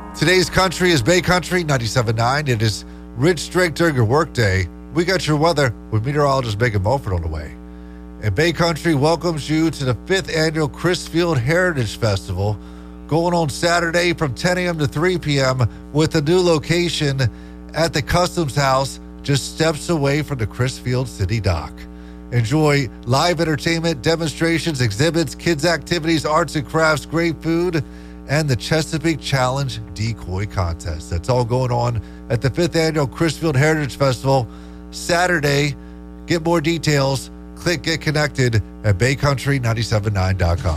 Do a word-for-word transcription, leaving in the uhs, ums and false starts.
Today's country is Bay Country ninety-seven point nine. It is rich strength during your workday. We got your weather with meteorologist Megan Mulford on the way. And Bay Country welcomes you to the fifth annual Crisfield Heritage Festival, going on Saturday from ten a.m. to three p.m. with a new location at the Customs House, just steps away from the Crisfield City Dock. Enjoy live entertainment, demonstrations, exhibits, kids' activities, arts and crafts, great food, and the Chesapeake Challenge Decoy Contest. That's all going on at the fifth annual Crisfield Heritage Festival, Saturday. Get more details. Click Get Connected at bay country nine seven nine dot com.